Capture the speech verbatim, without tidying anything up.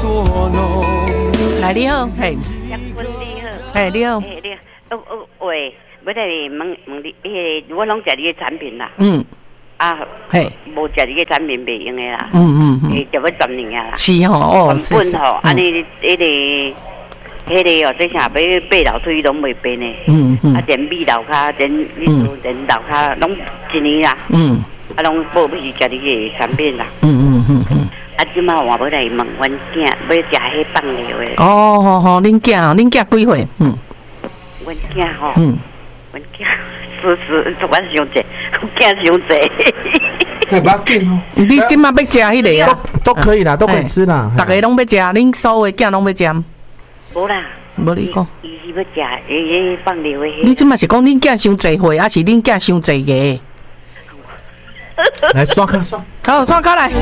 来你好，嘿， 杨坤你好， 嘿你好， 嘿你好，哦哦喂，要来问问你，迄个我拢食你的产品啦， 嗯， 啊， 嘿， 无食你的产品袂用的啦， 嗯嗯嗯， 诶，食要十年啊啦， 是吼，哦，是是， 根本吼，安尼迄个。迄个哦，这啥要爬楼梯拢袂变的， 嗯嗯， 啊，连米楼骹，连你说连楼骹拢一年啦， 嗯， 啊，拢报不是家己的产品啦， 嗯嗯嗯嗯， 啊，即马我要来问阮囝，要食迄放料的。 哦，好好，恁囝，恁囝几岁？嗯， 阮囝吼， 嗯， 阮囝是是，我伤济，阮囝伤济。 对，不要紧哦。 你即马要食迄个啊？ 都可以啦，都可以吃啦。 大家拢要食，恁所有的囝拢要食。 无啦， 无你讲， 伊是要食迄放料的。 你即马是讲恁囝伤济岁，还是恁囝伤济个？ 来刷卡刷。 好，刷卡来。